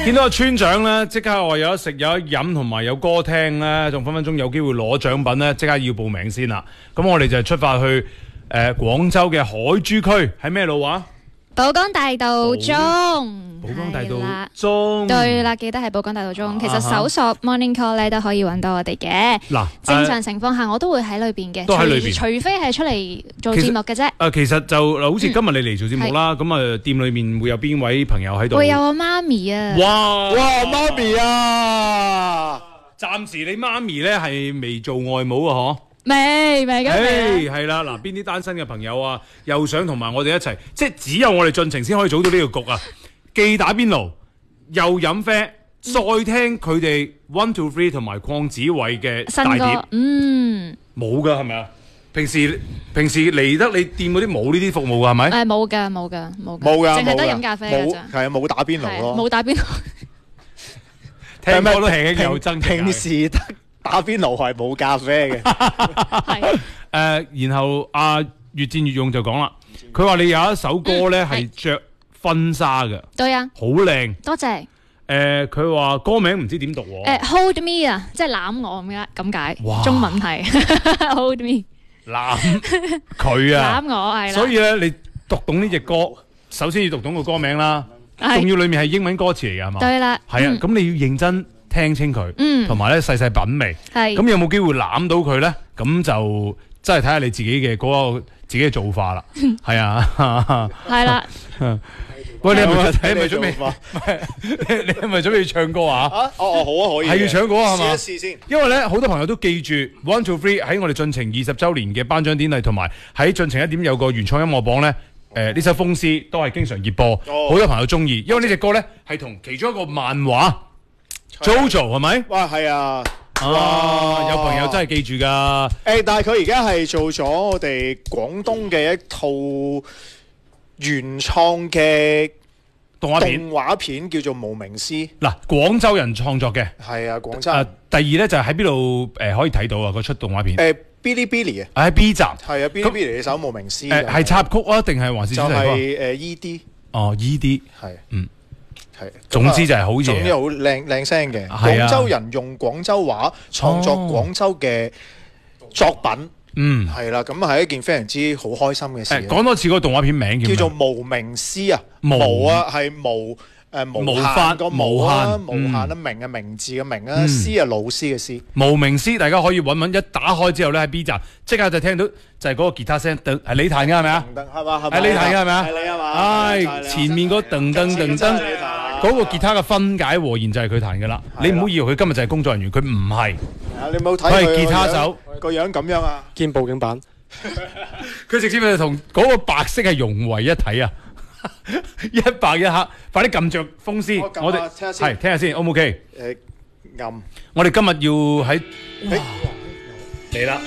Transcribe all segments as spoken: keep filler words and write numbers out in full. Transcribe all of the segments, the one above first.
見到個村長咧，即刻話有得食有得飲同埋有歌聽咧，仲分分鐘有機會攞獎品咧，即刻要報名先啦。咁我哋就出發去誒廣州嘅海珠區，喺咩路啊？ 寶崗大道中， 寶崗大道係啦中， 對啦，記得係寶崗大道中。其實搜索 Morning Call 咧都可以揾到我哋嘅。 嗱， 正常情況下我都會喺裏邊嘅， 都喺裏邊除非係出嚟做節目嘅啫。 誒，其實就嗱，好似今日你嚟做節目啦，咁啊店裏面會有邊位朋友喺度？ 會有我媽咪啊！ 哇哇，媽咪啊！ 暫時你媽咪咧係未做外母啊，嗬？ 未未咁誒係啦，嗱，邊啲單身嘅朋友啊，又想同埋我哋一齊，即係只有我哋盡情先可以組到呢個局啊！既打邊爐，又飲啡，再聽佢哋 One Two Three 同埋鄺子偉嘅新大碟歌，，嗯， 冇噶係咪啊？平時平時嚟得你店嗰啲冇呢啲服務㗎係咪？ 誒冇㗎冇㗎冇㗎， 冇㗎， 淨係得冇㗎飲咖啡㗎冇咋， 係啊，冇打邊爐係咯。 冇打邊爐。 聽歌都輕輕有增值平時得打邊爐係冇咖啡嘅。 係誒，然後阿越戰越勇就講啦，佢話你有一首歌咧係着婚紗嘅， 對啊， 好靚。 多謝。 誒，佢話歌名唔知點讀喎。 誒 Hold me 啊，即係攬我咁樣咁解哇， 中文係 Hold me 攬佢啊， 攬我係啦。 所以咧你讀懂呢隻歌，首先要讀懂個歌名啦， 係仲要裡面係英文歌詞嚟㗎係嘛？ 對啦， 係啊， 嗯咁你要認真聽清佢， 嗯同埋咧細細品味。 係咁有冇機會攬到佢咧？咁就真係睇下你自己嘅嗰個自己嘅做法啦。係啊， 係啦。 喂，你係咪有啊係咪準備？ 你做法唔係你你係咪準備要唱歌啊？ 啊，哦哦，好啊，可以嘅。 係要唱歌啊係嘛試一試先。 因為咧，好多朋友都記住 One Two Three 喺我哋進程二十週年嘅頒獎典禮，同埋喺進程一點有個原創音樂榜咧。誒呢首《風絲》都係經常熱播，好、 哦多朋友中意，因為呢隻歌咧係同其中一個漫畫 JoJo 係咪？ 哇，係啊！ 哇！有朋友真係記住㗎。 誒，但係佢而家係做咗我哋廣東嘅一套原創嘅動畫片動畫片叫做《無名師》。 嗱，廣州人創作嘅。 係啊，廣州誒、 人。 第二咧就係喺邊度誒可以睇到啊？嗰出動畫片。 誒，Bilibili 啊。 喺 B 站。 係啊，Bilibili 呢首《無名師》 誒係插曲啊，定係還是主就題歌？ 係誒 E D。 哦，E D。 係。 嗯。 係。 總之就係好嘢。 總之好靚靚聲嘅。 係啊廣州人用廣州話創作廣州嘅作品。 嗯。 係啦，咁係一件非常之好開心嘅事。 誒，講多次個動畫片名叫咩？ 叫做無名師啊， 無無啊係無誒無無法限個無啊， 無限無限啊明啊名字嘅明啊， 嗯師啊老師嘅師。 無名師，大家可以揾揾，一打開之後咧喺 B 站，即刻就聽到就係嗰個吉他聲，噔係你彈嘅係咪啊？ 噔係嘛係嘛？ 係你彈嘅係咪啊？ 係你係嘛？ 唉，前面嗰噔噔噔噔，嗰個吉他嘅分解和弦就係佢彈嘅啦。你唔好以為佢今日就係工作人員，佢唔係， 啊你冇睇佢係佢吉他手， 個樣咁樣啊？ 見報警版。 佢直接就同嗰個白色係融為一體啊！一白一黑，快啲撳着風絲， 我撳下我哋聽下先係聽下先，O 唔 OK？ 誒暗我哋今日要喺誒嚟啦，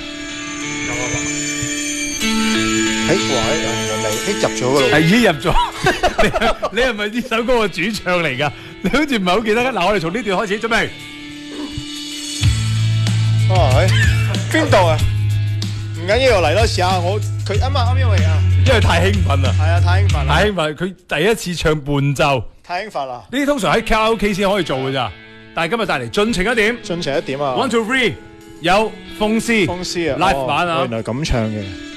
誒哇誒嚟誒入咗嗰度。 係已經入咗。你係你係咪呢首歌嘅主唱嚟㗎？你好似唔係好記得。嗱，我哋從呢段開始準備。 哦邊度啊？唔緊要，嚟多試下我佢啱啱啱因為啊， 因為太興奮啦， 係啊太興奮啦， 太興奮，佢第一次唱伴奏， 太興奮啦， 呢啲通常喺卡拉 OK 先可以做㗎咋，但係今日帶嚟盡情一點進程一點啊 ，One Two Three 有風絲風絲啊 live 版啊哦原來咁唱嘅。